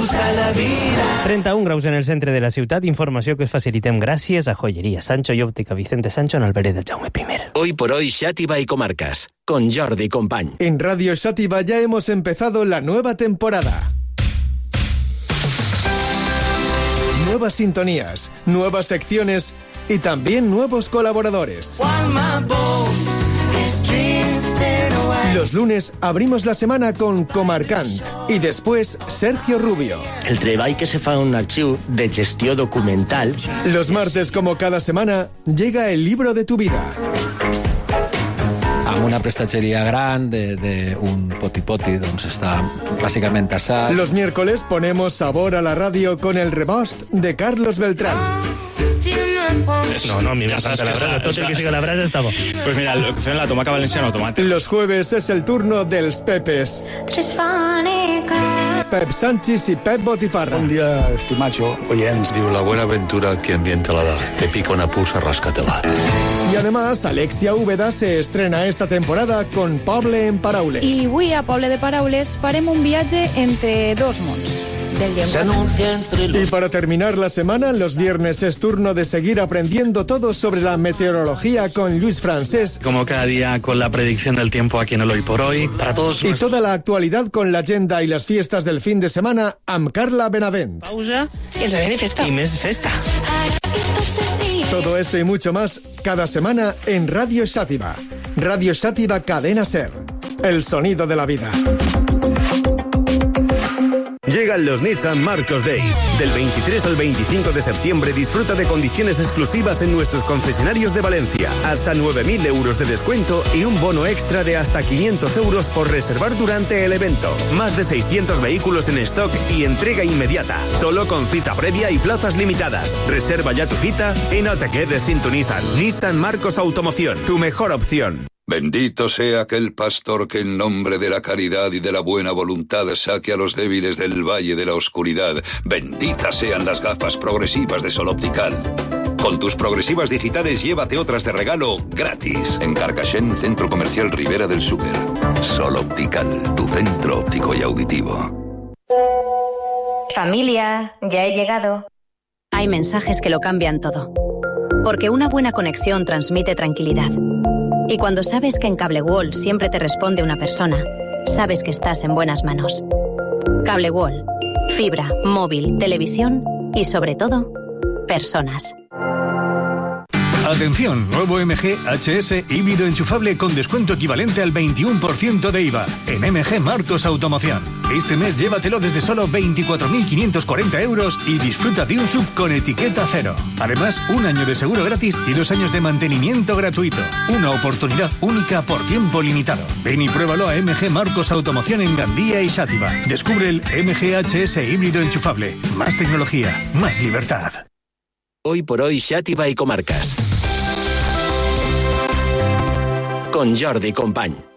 gusta la vida. 31 graus en el centre de la ciutat, informació que us facilitem gràcies a Joyeria Sancho i Òptica Vicente Sancho en el Albereda Jaume I. Hoy por hoy, Xàtiva y Comarcas, con Jordi Company. En Radio Xàtiva ya hemos empezado la nueva temporada. Nuevas sintonías, nuevas secciones y también nuevos colaboradores. Los lunes abrimos la semana con Comarcant y después Sergio Rubio. El treball que se fa en un arxiu de gestió documental. Los martes, como cada semana, llega el libro de tu vida. Amb una prestatgeria gran d'un poti-poti, doncs està bàsicament assat. Los miércoles ponemos sabor a la radio con el rebost de Carlos Beltrán. No, a mi m'encanta la brasa. Tot el que siga la brasa està bo. Pues mira, fem la tomaca valenciana automàtica. Los jueves es el turno dels Pepes. Pep Sánchez y Pep Botifarra. Bon dia, estimats oients. Diu, la buena aventura que ambienta la da. Te pica una pulsa, rascatela. Y además, Alexia Úbeda se estrena esta temporada con Poble en Paraules. I avui a Poble de Paraules farem un viatge entre dos mons del llenguatge. Y para terminar la semana, los viernes es turno de seguir aprendiendo todo sobre la meteorología con Luis Francés. Como cada día con la predicción del tiempo aquí en el Hoy por Hoy. Para todos. Y toda la actualidad con la agenda y las fiestas del fin de semana amb Carla Benavent. Pausa i ens ve festa. i més festa. Todo esto y mucho más cada semana en Radio Xàtiva. Radio Xàtiva Cadena Ser. El sonido de la vida. Llegan los Nissan Marcos Days. Del 23 al 25 de septiembre disfruta de condiciones exclusivas en nuestros concesionarios de Valencia. Hasta 9.000 euros de descuento y un bono extra de hasta 500 euros por reservar durante el evento. Más de 600 vehículos en stock y entrega inmediata. Solo con cita previa y plazas limitadas. Reserva ya tu cita y no te quedes sin tu Nissan. Nissan Marcos Automoción, tu mejor opción. Bendito sea aquel pastor que en nombre de la caridad y de la buena voluntad saque a los débiles del valle de la oscuridad. Benditas sean las gafas progresivas de Sol Optical. Con tus progresivas digitales llévate otras de regalo gratis. En Carcaixent, Centro Comercial Ribera del Súper. Sol Optical, tu centro óptico y auditivo. Familia, ya he llegado. Hay mensajes que lo cambian todo. Porque una buena conexión transmite tranquilidad. Y cuando sabes que en Cable World siempre te responde una persona, sabes que estás en buenas manos. Cable World. Fibra, móvil, televisión y, sobre todo, personas. Atención, nuevo MG HS híbrido enchufable con descuento equivalente al 21% de IVA en MG Marcos Automoción. Este mes llévatelo desde solo 24.540 euros y disfruta de un SUV con etiqueta cero. Además, un año de seguro gratis y 2 años de mantenimiento gratuito. Una oportunidad única por tiempo limitado. Ven y pruébalo a MG Marcos Automoción en Gandía y Xàtiva. Descubre el MG HS híbrido enchufable. Más tecnología, más libertad. Hoy por hoy, Xàtiva y Comarcas. Con Jordi Company.